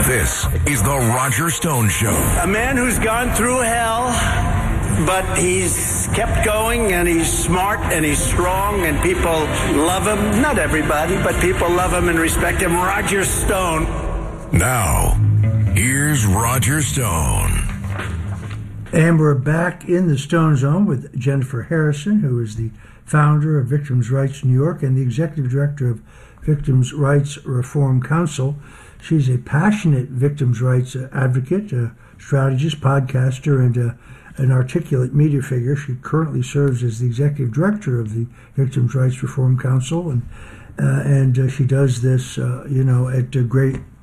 This is the Roger Stone Show. A man who's gone through hell, but he's kept going, and he's smart, and he's strong, and people love him. Not everybody, but people love him and respect him. Roger Stone. Now, here's Roger Stone. And we're back in the Stone Zone with Jennifer Harrison, who is the founder of Victims' Rights New York and the executive director of Victims' Rights Reform Council. She's a passionate victims' rights advocate, a strategist, podcaster, and an articulate media figure. She currently serves as the executive director of the Victims' Rights Reform Council, and she does this, at great